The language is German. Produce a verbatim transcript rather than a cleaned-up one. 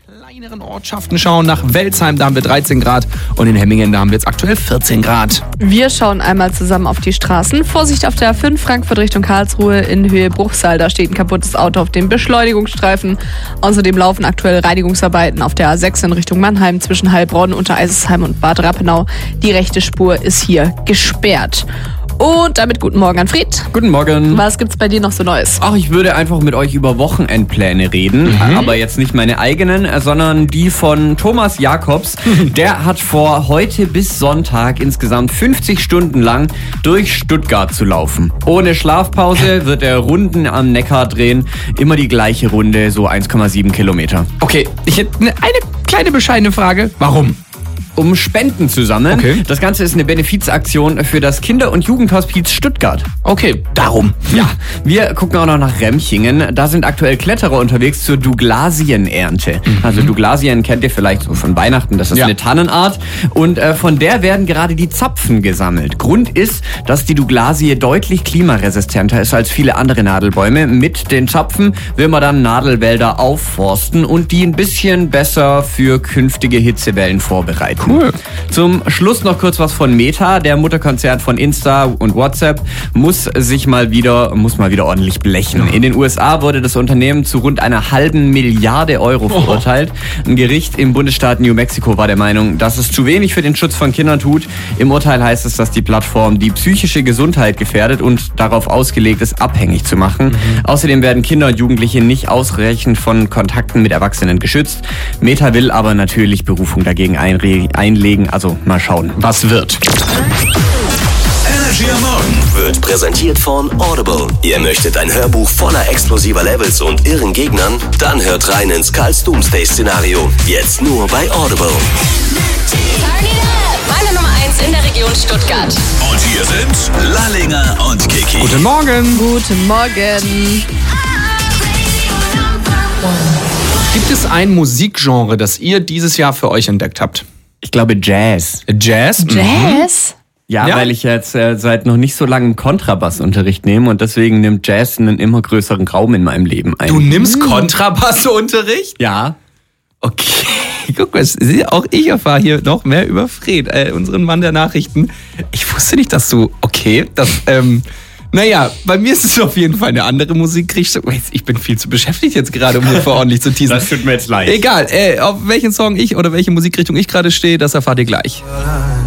kleineren Ortschaften schauen. Nach Welzheim, da haben wir dreizehn Grad und in Hemmingen, da haben wir jetzt aktuell vierzehn Grad. Wir schauen einmal zusammen auf die Straßen. Vorsicht auf der A fünf Frankfurt Richtung Karlsruhe in Höhe Bruchsal. Da steht ein kaputtes Auto auf dem Beschleunigungsstreifen. Außerdem laufen aktuell Reinigungsarbeiten auf der A sechs in Richtung Mannheim zwischen Heilbronn, Untereisesheim und Bad Rappenau. Die rechte Spur ist hier gesperrt. Und damit guten Morgen an Fred. Guten Morgen. Was gibt's bei dir noch so Neues? Ach, ich würde einfach mit euch über Wochenendpläne reden, mhm. aber jetzt nicht meine eigenen, sondern die von Thomas Jakobs. Der hat vor, heute bis Sonntag insgesamt fünfzig Stunden lang durch Stuttgart zu laufen. Ohne Schlafpause wird er Runden am Neckar drehen, immer die gleiche Runde, so eins Komma sieben Kilometer. Okay, ich hätte eine, eine kleine bescheidene Frage. Warum? Um Spenden zu sammeln. Okay. Das Ganze ist eine Benefizaktion für das Kinder- und Jugendhospiz Stuttgart. Okay, darum. Ja, wir gucken auch noch nach Remchingen. Da sind aktuell Kletterer unterwegs zur Douglasien-Ernte. Mhm. Also Douglasien kennt ihr vielleicht so von Weihnachten. Das ist ja eine Tannenart. Und äh, von der werden gerade die Zapfen gesammelt. Grund ist, dass die Douglasie deutlich klimaresistenter ist als viele andere Nadelbäume. Mit den Zapfen will man dann Nadelwälder aufforsten und die ein bisschen besser für künftige Hitzewellen vorbereiten. Cool. Zum Schluss noch kurz was von Meta. Der Mutterkonzern von Insta und WhatsApp muss sich mal wieder, muss mal wieder ordentlich blechen. In den U S A wurde das Unternehmen zu rund einer halben Milliarde Euro verurteilt. Ein Gericht im Bundesstaat New Mexico war der Meinung, dass es zu wenig für den Schutz von Kindern tut. Im Urteil heißt es, dass die Plattform die psychische Gesundheit gefährdet und darauf ausgelegt ist, abhängig zu machen. Mhm. Außerdem werden Kinder und Jugendliche nicht ausreichend von Kontakten mit Erwachsenen geschützt. Meta will aber natürlich Berufung dagegen einre- einlegen. Also mal schauen, was wird. Energy am Morgen wird präsentiert von Audible. Ihr möchtet ein Hörbuch voller explosiver Levels und irren Gegnern? Dann hört rein ins Karls Doomsday-Szenario. Jetzt nur bei Audible. Meine Nummer eins in der Region Stuttgart. Und hier sind Lallinger und Kiki. Guten Morgen. Guten Morgen. Gibt es ein Musikgenre, das ihr dieses Jahr für euch entdeckt habt? Ich glaube Jazz. Jazz? Jazz? Ja, Ja? weil ich jetzt äh, seit noch nicht so langem Kontrabassunterricht nehme und deswegen nimmt Jazz einen immer größeren Raum in meinem Leben ein. Du nimmst Kontrabassunterricht? Ja. Okay, guck mal, auch ich erfahre hier noch mehr über Fred, äh, unseren Mann der Nachrichten. Ich wusste nicht, dass du, okay, das, ähm, naja, bei mir ist es auf jeden Fall eine andere Musikrichtung. Ich bin viel zu beschäftigt jetzt gerade, um hier vor ordentlich zu teasen. Das tut mir jetzt leid. Egal, äh, auf welchen Song ich oder welche Musikrichtung ich gerade stehe, das erfahrt ihr gleich.